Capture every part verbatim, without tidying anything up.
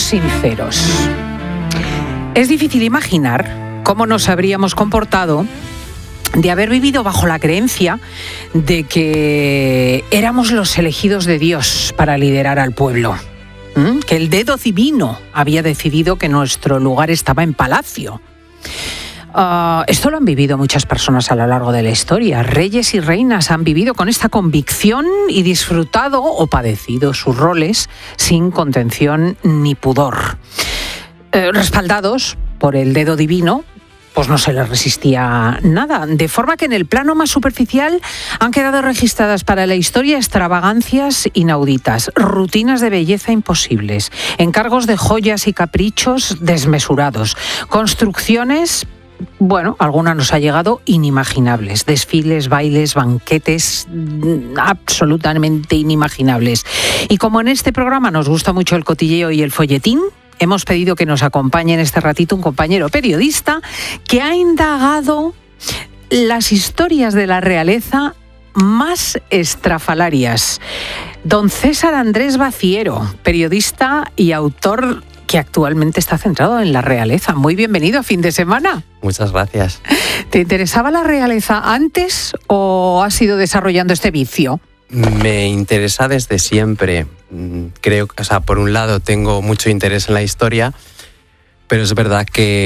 sinceros. Es difícil imaginar cómo nos habríamos comportado de haber vivido bajo la creencia de que éramos los elegidos de Dios para liderar al pueblo. ¿Mm? Que el dedo divino había decidido que nuestro lugar estaba en palacio. Uh, esto lo han vivido muchas personas a lo largo de la historia. Reyes y reinas han vivido con esta convicción y disfrutado o padecido sus roles sin contención ni pudor. Eh, respaldados por el dedo divino, pues no se les resistía nada. De forma que en el plano más superficial han quedado registradas para la historia extravagancias inauditas, rutinas de belleza imposibles, encargos de joyas y caprichos desmesurados, construcciones, bueno, alguna nos ha llegado, inimaginables. Desfiles, bailes, banquetes, absolutamente inimaginables. Y como en este programa nos gusta mucho el cotilleo y el folletín, hemos pedido que nos acompañe en este ratito un compañero periodista que ha indagado las historias de la realeza más estrafalarias. Don César Andrés Baciero, periodista y autor que actualmente está centrado en la realeza. Muy bienvenido a Fin de Semana. Muchas gracias. ¿Te interesaba la realeza antes o has ido desarrollando este vicio? Me interesa desde siempre. Creo que, o sea, por un lado tengo mucho interés en la historia, pero es verdad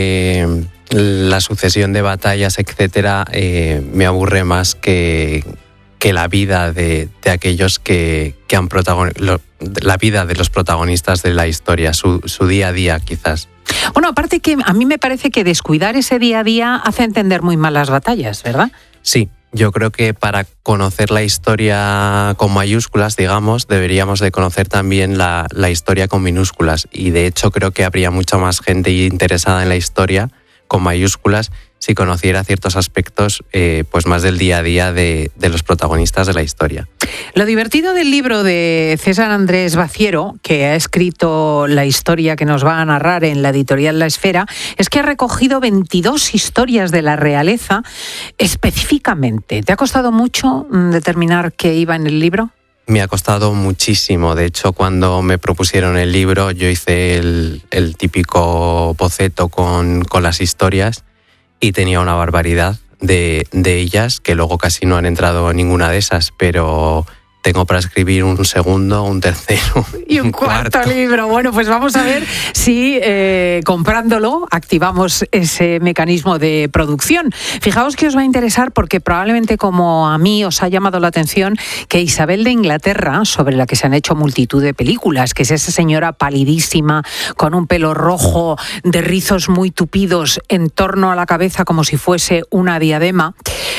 que la sucesión de batallas, etcétera, eh, me aburre más que, que la vida de, de aquellos que, que han protagonizado, la vida de los protagonistas de la historia, su, su día a día quizás. Bueno, aparte que a mí me parece que descuidar ese día a día hace entender muy mal las batallas, ¿verdad? Sí, yo creo que para conocer la historia con mayúsculas, digamos, deberíamos de conocer también la, la historia con minúsculas. Y de hecho creo que habría mucha más gente interesada en la historia con mayúsculas si conociera ciertos aspectos eh, pues más del día a día de, de los protagonistas de la historia. Lo divertido del libro de César Andrés Baciero, que ha escrito la historia que nos va a narrar en la editorial La Esfera, es que ha recogido veintidós historias de la realeza específicamente. ¿Te ha costado mucho determinar qué iba en el libro? Me ha costado muchísimo. De hecho, cuando me propusieron el libro, yo hice el, el típico boceto con, con las historias y tenía una barbaridad de, de ellas, que luego casi no han entrado en ninguna de esas, pero tengo para escribir un segundo, un tercero y un, un cuarto, cuarto libro. Bueno, pues vamos a ver si eh, comprándolo activamos ese mecanismo de producción. Fijaos que os va a interesar porque probablemente como a mí os ha llamado la atención que Isabel de Inglaterra, sobre la que se han hecho multitud de películas, que es esa señora palidísima con un pelo rojo de rizos muy tupidos en torno a la cabeza como si fuese una diadema,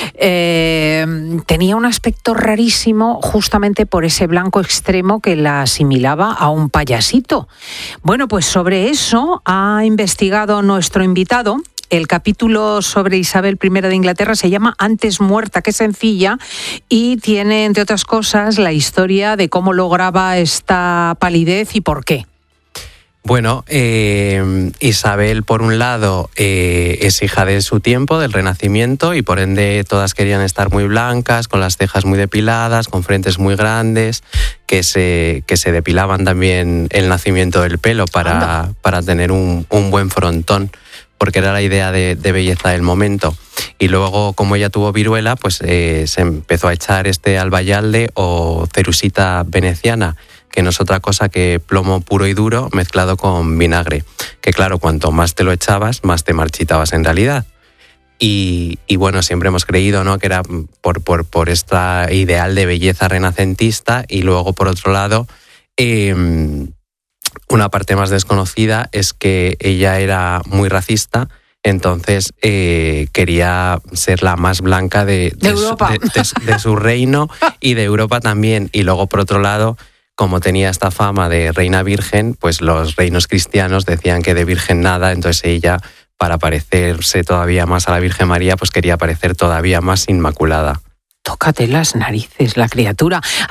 eh, tenía un aspecto rarísimo justo justamente por ese blanco extremo que la asimilaba a un payasito. Bueno, pues sobre eso ha investigado nuestro invitado. El capítulo sobre Isabel primera de Inglaterra se llama Antes muerta que sencilla y tiene, entre otras cosas, la historia de cómo lograba esta palidez y por qué. Bueno, eh, Isabel, por un lado, eh, es hija de su tiempo, del Renacimiento, y por ende todas querían estar muy blancas, con las cejas muy depiladas, con frentes muy grandes, que se, que se depilaban también el nacimiento del pelo para, para tener un, un buen frontón, porque era la idea de, de belleza del momento. Y luego, como ella tuvo viruela, pues eh, se empezó a echar este albayalde o cerusita veneciana, que no es otra cosa que plomo puro y duro mezclado con vinagre, que claro, cuanto más te lo echabas, más te marchitabas en realidad. Y, y bueno, siempre hemos creído, ¿no?, que era por, por, por esta ideal de belleza renacentista. Y luego, por otro lado, eh, una parte más desconocida es que ella era muy racista. Entonces eh, quería ser la más blanca de, de, de, Europa. Su, de, de, de su reino y de Europa también. Y luego, por otro lado, como tenía esta fama de reina virgen, pues los reinos cristianos decían que de virgen nada, entonces ella, para parecerse todavía más a la Virgen María, pues quería parecer todavía más inmaculada. Tócate las narices, la criatura.